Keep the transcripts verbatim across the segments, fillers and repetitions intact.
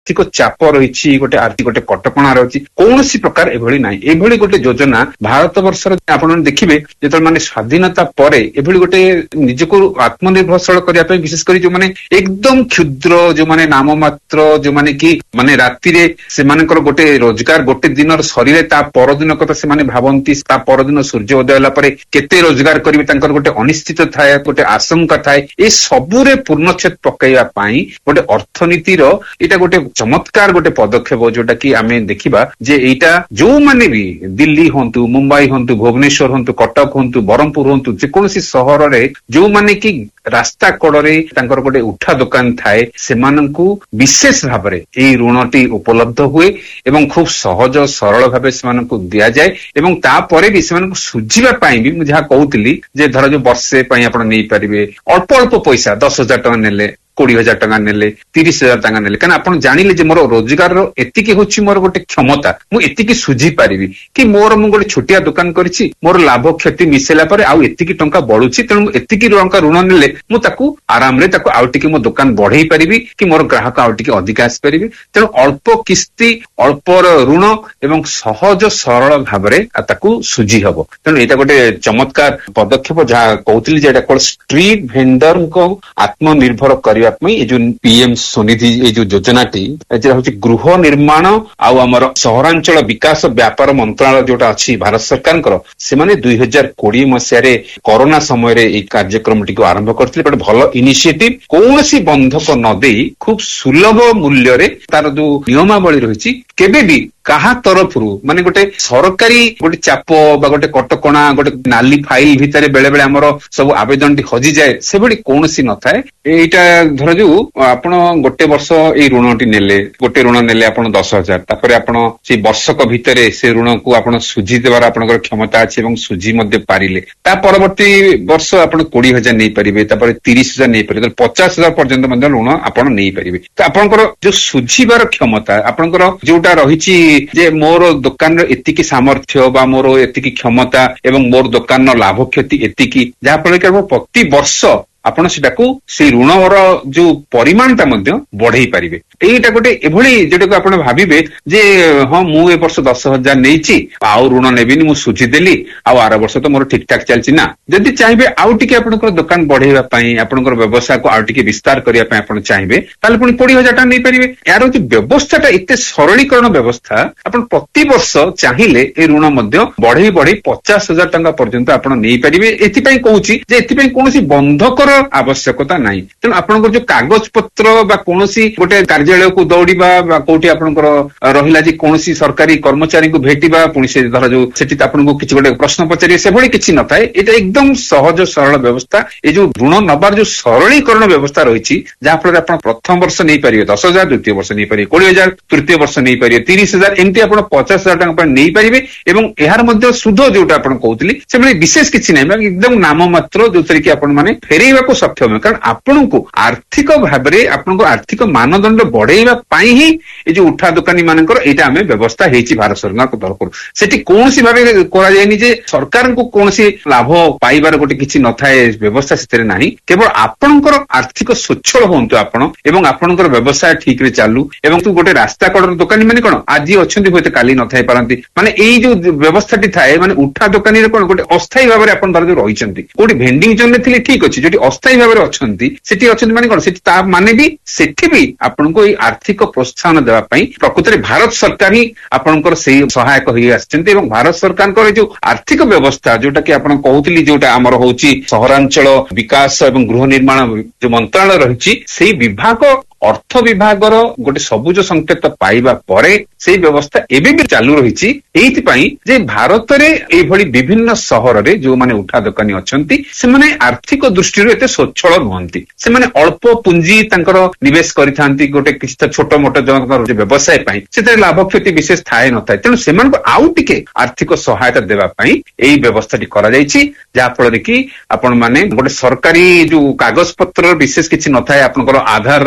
आर्थिक चाप रही गोटे आर्थिक गोटे कटकणा रही कौन प्रकार एभली ना एभली गोटे योजना भारत वर्षर आपण देखिए जो माने स्वाधीनता पर एभली गोटे निजको आत्मनिर्भरशील करने विशेष कर जो माने एकदम क्षुद्र जो माने नाम मात्र जो माने कि माने राति रे से मानकर गोटे रोजगार गोटे दिन सरीरे ता परदिन कथा से माने भावंती ता परदिन सूर्य उदय होला परे केते रोजगार करिवे तांकर गोटे अनिश्चित थाए गोटे आशंका थाए ए सबुरे पूर्णच्छेद पकाइबा पाई गोटे अर्थनीतिर एटा गोटे चमत्कार गोटे पदक्षेप जोटा कि आमे देखिबा जे एटा जो माने भी दिल्ली होंतु मुंबई होंतु भुवनेश्वर होंतु कटक होंतु बरहमपुर होंतु जे कोनसी सहर रे जो माने कि रास्ता कड़े तांकर गोटे उठा दुकान थाए सेमानंकु विशेष भाबरे एई ऋणटी उपलब्ध हुए एवं खूब सहज सरल भाबे सेमानंकु दिया जाए एवं तापरे भी सेमानंकु सुझिबा पाई भी मु जहा कहउतिली जे धर जो वर्षे पई आपण नै परिबे अल्प अल्प पैसा दस हजार टका नेले कोड़ी हजार टका नेले तीस हजार टका नेले कारण आपण जानिले जे मोर रोजगार रो एतिकी होछि मोर गोटे क्षमता मु एतिकी सुझी पारिबी कि मोर मु गोटे छोटिया दुकान करिछि मोर लाभ क्षति मिसेला परे आउ एतिकी टंका बढुछि तेणु एतिकी टंका ऋण नेले मु ताकू आराम रे ताकू आउ टिके मो दुकान बढ़ेई पारिबी कि मोर ग्राहक आउ टिके अधिक आसी पारिबी तेणु अल्प किस्ती अल्प ऋण एवं सहज सरल भाबरे ताकू सुझी हबो तेणु एटा गोटे चमत्कार पदक्षेप जहा कहउतिली जे एटा कोन स्ट्रीट वेंडर को आत्मनिर्भर करिया जो पीएम स्वनिधि जो योजनाटी हूँ गृह निर्माण आउ आमर सहरांचल विकास व्यापार मंत्रालय जोटा अच्छी भारत सरकार से दुई हजार कोड़े मसीह कोरोना समय कार्यक्रम टी आरंभ करते भल इनिशिएटिव कौन सी बंधक नदे खूब सुलभ मूल्य तार जो नियमावली रही केबे भी कहा तरफ माने गोटे सरकारी गोटे चाप बा गोटे कटकणा गोटे नाली फाइल भितर बेले बेले आमर सब आवेदन टी हजि जाए से भली कौन सी न थाए एटा धर जो आपण गोटे वर्ष ए ऋण टी नेले गोटे ऋण नेले आपण दस हजार तापर आपण से वर्षक भितर से ऋण को आपण सुझी देवार आपनकर क्षमता अछि एवं सुझी मध्ये पारिले ता परवर्ती वर्ष आपण बीस हजार नै परिबे तापर तीस हजार नै परिबे पचास हजार पर्यंत मध्ये ऋण आपण नै परिबे त आपनकर जो सुझीबार क्षमता आपनकर जोटा रहिछि जे मोर दुकान एतिकी सामर्थ्य बा मोर एतिकी क्षमता एवं मोर दुकान लाभ क्षति एतिकी जहा फल कि प्रति वर्ष आपण सेटाकू से ऋणर जो परिमाणटा मध्य बढ़ई पारिबे एटा गोटे एभली जेटाको आपण भाबिबे जे हां मु ए वर्ष दस हजार नेछि आउ ऋण नेबिनी मु सुझी देली आउ आर वर्ष तो मोर ठीक ठाक चलछि ना जदि चाहिबे आउ टिके आपनकर दुकान बढ़ेबा पई आपनकर व्यवसाय को आउ टिके विस्तार करिया पई आपण चाहिबे ताले पुनी बीस हजार टाका नै परिबे यार जो व्यवस्थाटा एते सरलीकरण व्यवस्था आपण प्रति वर्ष चाहिले ए ऋण मध्य बढ़ई बढ़ई पचास हजार टाका पर्यंत आपण नै परिबे एथि पई कहूची जे एथि पई कोनोसी बंधकर आवश्यकता नहीं तेणु आपन जो कागज पत्र बा कोनोसी गोटे कार्यालय को दौड़िबा बा कोठी आपनकर रहिला जे कोनोसी सरकारी कर्मचारी को भेटिबा पुनी से धर जो सेठी आपन को किछि गोटे प्रश्न पचारिए से भली किछि न थाए एटा एकदम सहज सरल व्यवस्था ए जो ऋण नबार जो सरलीकरण व्यवस्था रहिछि जहा फल आपन प्रथम वर्ष नै परिबे दस हजार द्वितीय वर्ष नै परिबे बीस हजार तृतीय वर्ष नै परिबे तीस हजार एमती आपन पचास हजार टका नै परिबे एवं एहार मध्ये सुध जोटा आपन कहउतली से भली विशेष किछि नै एकदम नाम मात्र जोतरी कि आपन माने फेरेइबा को सक्षम कारण आपण को आर्थिक भाबरे आपण को आर्थिक मानदंड बढ़ेइबा पाई ही ए जो उठा दुकानी मानकर एटा हमें व्यवस्था हेछि भारत सरकार को तरफ सेठी कोनसी भाबे करा जायनि जे सरकार को कोनसी लाभ पाइबार गोटे किछि न थाए व्यवस्था सेतरे नाही केवल आपणकर आर्थिक स्वच्छल होंतु आपण एवं आपणकर व्यवसाय ठीक रे चालू एवं तू गोटे रास्ता कड़र दुकानी माने कोन आजि अछंती होते काली न थाई पारंती माने एई जो व्यवस्थाटी थाए माने उठा दुकानी रे कोन गोटे अस्थायी भाबरे आपण दर जो रहिचंती कोडी भेंडिंग जोन थिले ठीक अछि जेटी अस्थायी भाबरे अछंती सेठी अछंती माने कोन सेठी ता माने भी सेठी भी आपनको एई आर्थिक प्रोत्साहन देबा पई प्रकृति भारत सरकार ही आपणकर सेही सहायक होई आछंती एवं भारत सरकार को जो आर्थिक व्यवस्था जोटा कि आपण कहउतली जोटा हमर होउची सहरांचल विकास एवं गृह निर्माण जो मंत्रालय रहिची सेही विभाग अर्थ विभागर गोटे सबुज संकेत पाइबा परे से व्यवस्था एबे भी चालू रहिछि एथि पई जे भारत रे एई भली विभिन्न शहर रे जो माने उठा दुकानी अछंती से माने आर्थिक दृष्टि रे एते सच्छल नहंती से माने अल्प पुंजी तांकर निवेश करिथांती गोटे किछ छोट मोट जनकर जे व्यवसाय पई सेते लाभ क्षति विशेष थाए न थाए तेनु सेमान को आउ टिके आर्थिक सहायता देबा पई एई व्यवस्थाटी करा जायछि जा फल कि आपण माने गोटे सरकारी जो कागज पत्र विशेष किछ न थाए आपनकर आधार रो केवल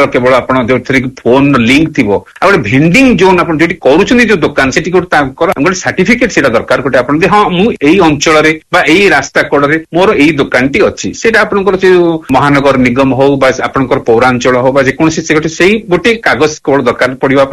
ଆପଣ ଯୋଉଥିରେ କି ଫୋନ ଲିଙ୍କ ଥିବ ଆଉ ଗୋଟେ ଭେଣ୍ଡିଂ ଜୋନ୍ ଆପଣ ଯୋଉଠି କରୁଛନ୍ତି ଯୋଉ ଦୋକାନ ସେଠି ଗୋଟେ ତାଙ୍କର ଗୋଟେ ସାର୍ଟିଫିକେଟ ସେଇଟା ଦରକାର ଗୋଟେ ଆପଣ ହଁ ମୁଁ ଏଇ ଅଞ୍ଚଳରେ ବା ଏଇ ରାସ୍ତା କଡରେ ମୋର ଏଇ ଦୋକାନଟି ଅଛି ସେଇଟା ଆପଣଙ୍କର ଯୋଉ ମହାନଗର ନିଗମ ହଉ ବା ଆପଣଙ୍କର ପୌରାଞ୍ଚଳ ହଉ ବା ଯେକୌଣସି ସେ ଗୋଟେ ସେଇ ଗୋଟେ କାଗଜ କୋଡ଼ ଦରକାର ପଡିବ